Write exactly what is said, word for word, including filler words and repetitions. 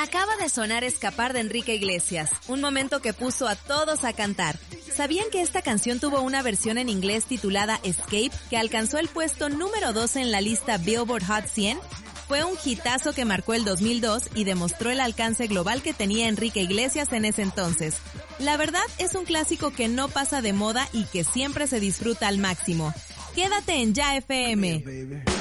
Acaba de sonar Escapar de Enrique Iglesias, un momento que puso a todos a cantar. ¿Sabían que esta canción tuvo una versión en inglés titulada Escape, que alcanzó el puesto número doce en la lista Billboard Hot cien? Fue un hitazo que marcó el dos mil dos y demostró el alcance global que tenía Enrique Iglesias en ese entonces. La verdad es un clásico que no pasa de moda y que siempre se disfruta al máximo. Quédate en Ya F M.